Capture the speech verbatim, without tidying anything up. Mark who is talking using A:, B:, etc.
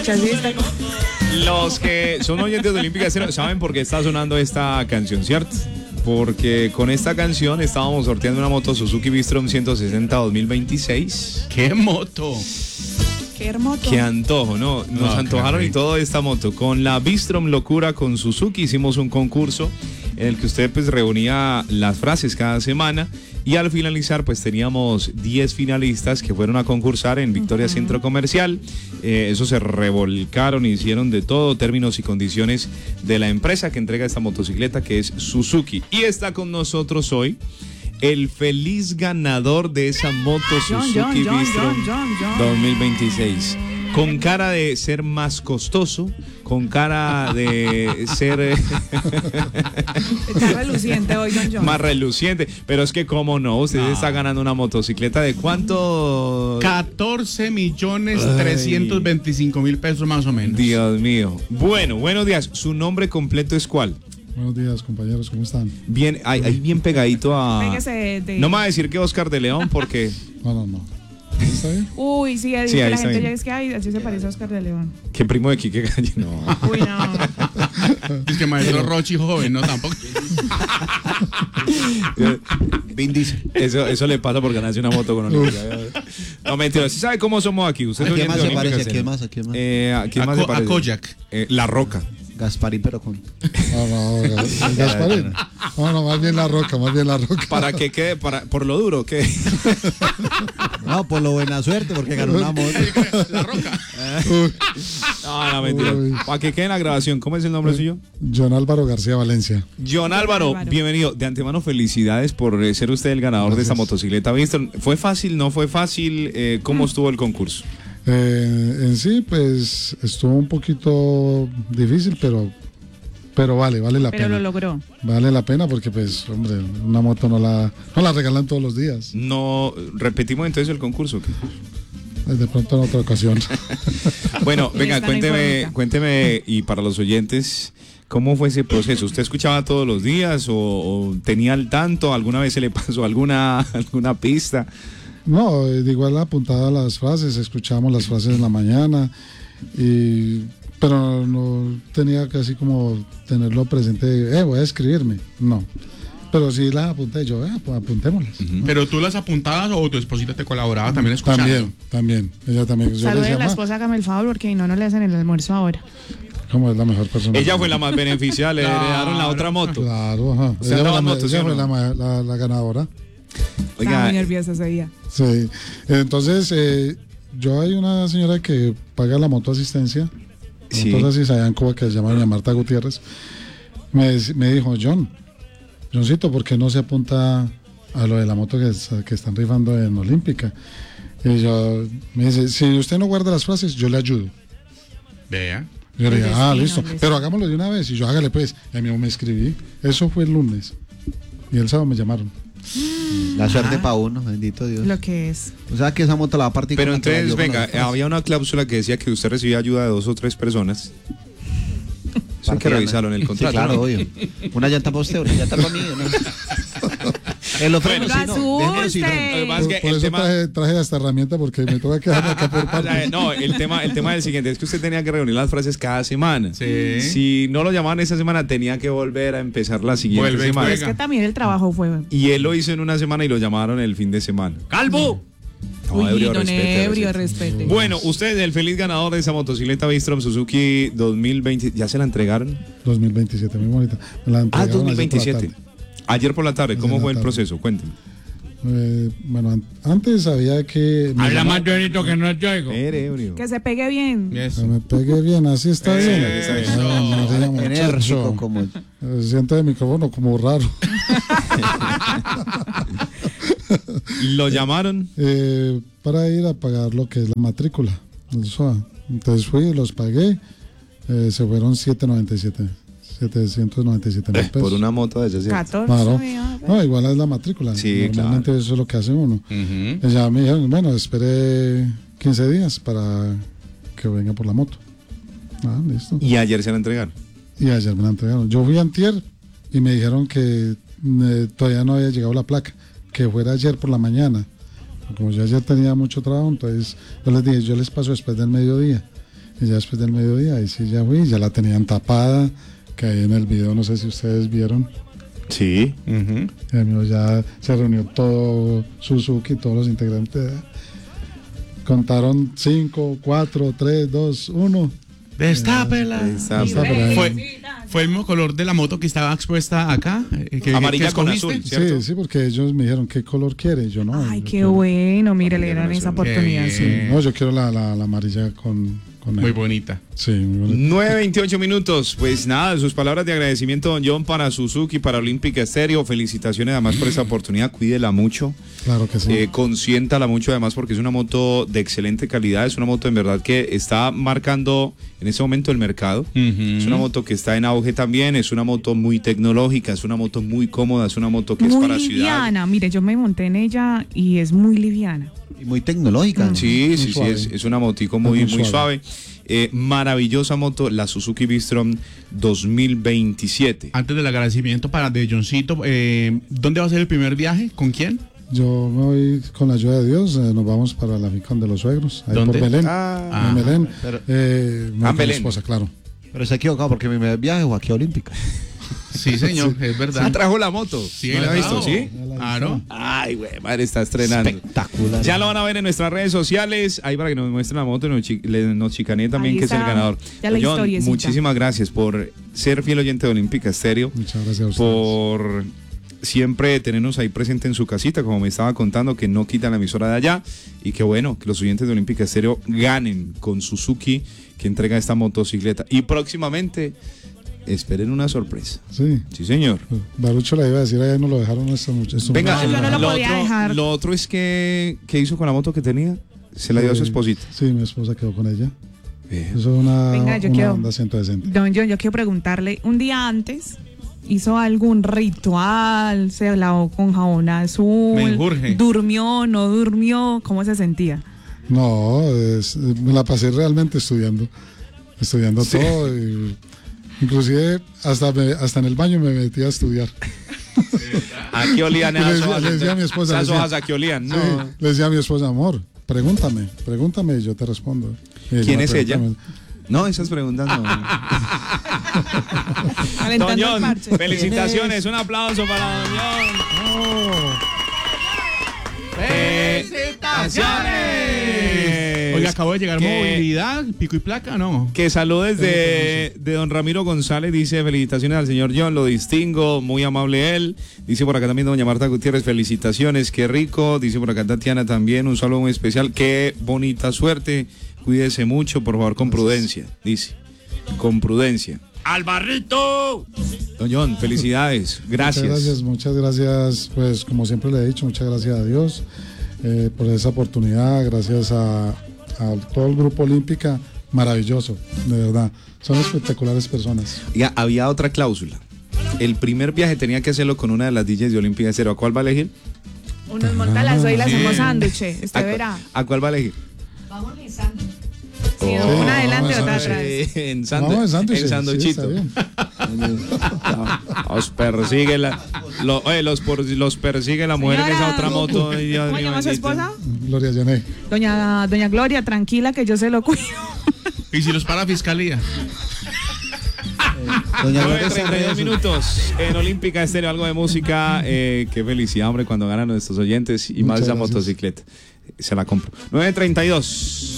A: chasista.
B: Los que son oyentes de Olímpica Estéreo saben por qué está sonando esta canción, ¿cierto? Porque con esta canción estábamos sorteando una moto Suzuki Bistrom ciento sesenta dos mil veintiséis.
C: ¡Qué moto!
A: Qué hermoso.
B: Qué antojo, ¿no? Nos
C: No,
B: antojaron
C: qué
B: y todo esta moto. Con la Bistrom Locura con Suzuki hicimos un concurso en el que usted pues reunía las frases cada semana y al finalizar pues teníamos diez finalistas que fueron a concursar en Victoria uh-huh. Centro Comercial. Eh, eso se revolcaron, hicieron de todo, términos y condiciones de la empresa que entrega esta motocicleta, que es Suzuki. Y está con nosotros hoy el feliz ganador de esa moto Suzuki
A: John, John,
B: Bistrom
A: John, John, John.
B: dos mil veintiséis. Con cara de ser más costoso, con cara de ser
A: Está reluciente hoy, don John.
B: Más reluciente, pero es que cómo no, usted no. está ganando una motocicleta de cuánto.
C: catorce millones trescientos veinticinco mil pesos más o menos.
B: Dios mío. Bueno, buenos días. ¿Su nombre completo es cuál?
D: Buenos días, compañeros, ¿cómo están?
B: Bien, ahí, ahí bien pegadito a...
A: Péguese de...
B: No me va a decir que Oscar de León porque...
D: No, no, no. ¿Está bien?
A: Uy, sí,
B: sí, ahí
A: la
B: está
A: gente
B: bien.
A: ya es que ay, así se parece a Oscar de León.
B: ¿Qué primo de Quique Calle? No.
A: Uy, no.
C: Es que maestro Rochi joven, no tampoco.
B: Vin dice. Eso, eso le pasa por ganarse una moto con Olímpica. No, mentira. ¿Sí sabe cómo somos aquí? Usted
E: ¿A quién más se parece? ¿A quién más? ¿A quién más?
B: Eh, ¿A quién
C: a
B: más
C: co-
B: se parece?
C: A Kojak.
B: Eh, La Roca.
E: Gasparín, pero con...
D: No, no, el Gasparín. No, no, más bien La Roca, más bien La Roca.
B: ¿Para que quede? Para, ¿Por lo duro qué?
E: No, por lo buena suerte, porque ganó una moto.
C: La Roca.
B: No, no, mentira.
D: Uy.
B: Para que quede en la grabación, ¿cómo es el nombre suyo?
D: John Álvaro García Valencia.
B: John Álvaro,
A: Álvaro.
B: bienvenido. De antemano, felicidades por eh, ser usted el ganador
D: Gracias.
B: de esta motocicleta Bistrom. ¿Fue fácil? ¿No fue fácil? Eh, ¿Cómo estuvo el concurso?
D: Eh, en sí, pues estuvo un poquito difícil, pero, pero vale, vale la
A: Pero
D: pena.
A: lo logró.
D: Vale la pena porque, pues, hombre, una moto no la, no la regalan todos los días.
B: No, repetimos entonces el concurso.
D: De pronto en otra ocasión.
B: Bueno, venga,
A: Esta no
B: cuénteme,
A: informa.
B: cuénteme y para los oyentes, ¿cómo fue ese proceso? ¿Usted escuchaba todos los días o, o tenía al tanto? ¿Alguna vez se le pasó alguna, alguna pista?
D: No, de igual apuntaba las frases, escuchábamos las frases en la mañana, y, pero no tenía que así como tenerlo presente, eh, voy a escribirme, no. Pero sí las apunté yo, eh, pues apuntémoslas.
B: Uh-huh.
C: ¿Pero tú las apuntabas o tu esposita te colaboraba también escuchando?
D: También, también, ella también. Yo le
A: Salude
D: decía,
A: a la
D: "Ma,
A: esposa, hágame el favor, porque no, no le hacen el almuerzo ahora.
D: ¿cómo es la mejor persona?
B: Ella fue la más beneficiada, le
C: Claro.
B: heredaron la otra moto.
D: Claro, ajá.
B: ¿Usted
D: Ella
B: andaba
D: fue,
B: en
D: la,
B: moto, sí
D: ella
B: o
D: fue
B: no?
D: la, ma- la- la ganadora.
A: Estaba muy
B: Oiga,
A: nerviosa ese día.
D: Sí. Entonces, eh, yo hay una señora que paga la moto asistencia.
B: Sí.
D: Entonces, allá en Cuba, que se llama doña Marta Gutiérrez, me, dec- me dijo, John, Johncito, ¿por qué no se apunta a lo de la moto que, es- que están rifando en Olímpica? Y yo, me dice, si usted no guarda las frases, yo le ayudo.
C: Vea.
D: Yo le
A: El
D: dije, ah,
A: destino,
D: listo,
A: el destino.
D: pero hagámoslo de una vez. Y yo, hágale pues. Y a mí me escribí. Eso fue el lunes. Y el sábado me llamaron.
E: La suerte
A: Ah.
E: para uno, bendito Dios.
A: Lo que es.
E: O sea que esa moto la va a partir.
B: pero
E: con la que la
B: entonces,
E: dio con
B: venga,
E: las frases.
B: había una cláusula que decía que usted recibía ayuda de dos o tres personas. Eso hay que
E: Partiana.
B: revisarlo en el
E: Sí,
B: contrato.
E: claro,
B: ¿no?
E: obvio. Una llanta para usted, una llanta para mí. ¿no? En los frenos, sí, no. Déjelo si no.
A: asuste.
B: Lo que pasa es
D: Por,
B: que
D: por
B: el
D: eso
B: tema-
D: traje, traje esta herramienta porque me toca quedarme acá por
B: O sea,
D: partes.
B: no, el tema, el tema es el siguiente, es que usted tenía que reunir las frases cada semana.
C: Sí.
B: Si no lo llamaban esa semana, tenía que volver a empezar la siguiente
C: Vuelve y
B: semana.
C: juega.
A: Es que también el trabajo fue.
B: Y él lo hizo en una semana y lo llamaron el fin de semana. ¡Calvo! No,
A: Uy,
B: ebrio,
A: don
B: respete,
A: Ebrio,
B: respete.
A: respete.
B: Bueno, usted es el feliz ganador de esa motocicleta Bistrom Suzuki dos mil veinte. ¿Ya se la entregaron?
D: dos mil veintisiete, muy bonita. Me la
B: Ah,
D: entregaron
B: dos mil
D: ayer por la
B: veintisiete.
D: tarde.
B: Ayer por la tarde, ¿cómo
D: Ayer
B: fue
D: en
B: el
D: la tarde.
B: proceso? Cuénteme.
D: Eh, bueno, an- antes sabía que... me
F: Habla
D: llama-
F: más bonito que no te oigo.
B: Ere, ebrio.
A: Que se pegue bien.
D: que
C: Eso.
D: me pegue bien, así está bien.
B: Eso.
D: Ah, María,
E: Enérgico
D: muchacho.
E: como...
D: Eh, Siento el micrófono como raro.
B: ¿Lo llamaron?
D: Eh, para ir a pagar lo que es la matrícula. el S O A. Entonces fui, los pagué. Eh, se fueron setecientos noventa y siete. setecientos noventa y siete mil pesos.
B: Por una moto de esas.
A: catorce.
D: Claro.
A: ah,
D: No, igual es la matrícula.
B: Sí,
D: Normalmente
B: claro.
D: eso es lo que hace uno.
C: Ujú.
D: Y ya me dijeron, bueno, esperé quince días para que venga por la moto. Ah, listo.
B: Y ayer se la entregaron.
D: Y ayer me la entregaron. Yo fui antier y me dijeron que eh, todavía no había llegado la placa, que fuera ayer por la mañana. Como yo ayer tenía mucho trabajo, entonces yo les dije, yo les paso después del mediodía. Y ya después del mediodía, ahí sí ya fui, ya la tenían tapada, que ahí en el video, no sé si ustedes vieron.
B: Sí.
C: Ujú.
D: Y amigo, ya se reunió todo Suzuki, todos los integrantes. Contaron cinco, cuatro, tres, dos, uno.
C: Destápela.
B: Destápela.
C: Fue, fue el mismo color de la moto que estaba expuesta acá. eh, Que,
B: Amarilla
C: que
B: con
C: escogiste.
B: azul, ¿cierto?
D: Sí, sí, porque ellos me dijeron qué color quiere, yo no.
A: Ay,
D: yo
A: qué
D: quiero-
A: bueno. Mire, le dieron
B: Qué
A: esa
B: bien.
A: oportunidad.
C: Qué
A: Sí.
C: bien.
D: No, yo quiero la, la, la amarilla con, con
C: Muy
D: negro.
C: bonita.
D: Sí, muy bonita.
B: nueve veintiocho minutos. Pues nada, sus palabras de agradecimiento, don John, para Suzuki, para Olímpica Estéreo. Felicitaciones además por esta oportunidad. Cuídela mucho.
D: Claro que sí.
B: Eh, consiéntala mucho además porque es una moto de excelente calidad. Es una moto en verdad que está marcando en este momento el mercado. Es una moto que está en auge también. Es una moto muy tecnológica. Es una moto muy cómoda. Es una moto que es
A: Muy
B: para ciudad.
A: liviana. Mire, yo me monté en ella y es muy liviana.
E: Y muy tecnológica. ¿no?
B: Sí,
D: Muy
B: sí, sí,
D: suave.
B: es, es una motico muy,
D: Muy
B: muy
D: suave.
B: suave. Eh, maravillosa moto, la Suzuki Bistrom dos mil veintisiete.
C: Antes del agradecimiento para de Johncito, eh, ¿dónde va a ser el primer viaje? ¿Con quién?
D: Yo me voy con la ayuda de Dios, eh, nos vamos para la finca de los suegros, ahí
C: ¿Dónde?
D: por Belén.
B: Ah,
D: en Belén.
E: pero-
D: eh, me voy
B: Ah,
D: con mi
B: Belén.
D: esposa, claro.
E: Pero se ha equivocado porque mi primer viaje fue aquí a Olímpica.
C: Sí, señor, es verdad.
B: Ah, trajo la moto.
C: Sí,
B: ¿No la ha visto?
C: claro.
B: ¿Sí?
C: Claro.
B: Ay, güey, madre, está estrenando.
E: Espectacular.
B: Ya lo van a ver en nuestras redes sociales, ahí para que nos muestren la moto y nos, chi- le- nos chicanee también,
A: Ahí
B: que es el
A: está,
B: ganador.
A: ya la
B: John,
A: historiecita.
B: muchísimas gracias por ser fiel oyente de Olímpica Estéreo,
D: Muchas gracias a ustedes.
B: por siempre tenernos ahí presente en su casita, como me estaba contando, que no quitan la emisora de allá, y que bueno, que los oyentes de Olímpica Estéreo ganen con Suzuki, que entrega esta motocicleta. Y próximamente, esperen una sorpresa.
D: Sí.
B: Sí, señor.
D: Barucho le iba a decir, allá no lo dejaron estos muchachos.
B: Venga,
A: No, yo no lo
B: lo,
A: podía
B: otro,
A: dejar.
B: lo otro es que, ¿qué hizo con la moto que tenía? Se la dio a su
D: Eh,
B: esposita.
D: Sí, mi esposa quedó con ella.
B: Eh,
D: Eso es una,
A: Venga, yo
D: una
A: quiero-
D: onda ciento sesenta.
A: Don John, yo quiero preguntarle, un día antes, ¿hizo algún ritual? ¿Se lavó con jabón azul?
C: Menjurje.
A: ¿Durmió? ¿No durmió? ¿Cómo se sentía?
D: No, es- me la pasé realmente estudiando. Estudiando
B: Sí.
D: todo. Y, inclusive hasta, me- hasta en el baño me metí a estudiar.
B: ¿A qué olían
D: Y le
B: esas
D: decía-
B: hojas?
D: le decía a mi esposa,
B: Esas
D: le decía-
B: hojas a qué olían, ¿no?
D: Sí, le decía a mi esposa, amor, pregúntame, pregúntame y yo te respondo. Y ella
B: ¿Quién
D: me
B: es ella?
D: pregunta,
B: No, esas preguntas no.
A: Calentando
B: Don
A: el
B: John,
A: parche.
B: felicitaciones, un aplauso para Don John. ¡Felicitaciones!
C: Oiga, acabó de llegar
B: Que-
C: movilidad, pico y placa, ¿no?
B: Que saludes de, de don Ramiro González, dice felicitaciones al señor John, lo distingo, muy amable él. Dice por acá también doña Marta Gutiérrez, felicitaciones, qué rico. Dice por acá Tatiana también, un saludo muy especial, qué bonita suerte, cuídese mucho, por favor, con prudencia, dice, con prudencia. ¡Al barrito! Don John, felicidades, gracias.
D: Muchas gracias, muchas gracias, pues como siempre le he dicho, muchas gracias a Dios eh, por esa oportunidad, gracias a, a todo el grupo Olímpica, maravilloso, de verdad, son espectaculares personas.
B: Ya, había otra cláusula. El primer viaje tenía que hacerlo con una de las D Js de Olímpica Estéreo. ¿A cuál va a elegir?
A: Unos monta las doy y le hacemos sándwiches.
B: ¿A,
A: Usted
B: cu-
A: verá.
B: ¿A cuál va a elegir?
A: Sí,
B: Oh.
A: una adelante y
D: vamos a
A: otra
D: ver.
A: atrás.
B: Eh, en
D: Vamos
B: sándwich-
D: en sándwiches,
B: en
D: sí,
B: sanduchito.
D: está bien.
B: Los persigue la, lo- oye, los, por- los persigue la mujer de esa
A: Señora,
B: otra moto. Ay, Dios
A: ¿Cómo
B: mío,
A: llama su
B: bendito.
A: esposa?
D: Gloria Yané.
A: Doña, doña Gloria, tranquila que yo se lo cuido.
C: Y si los para fiscalía.
E: Doña
B: nueve
E: Gloria
B: treinta y dos
E: Sanrezo.
B: minutos en Olímpica Estéreo, algo de música. Eh, qué felicidad, hombre, cuando ganan nuestros oyentes y más
D: Muchas
B: esa
D: gracias.
B: motocicleta. Se la compro. nueve treinta y dos.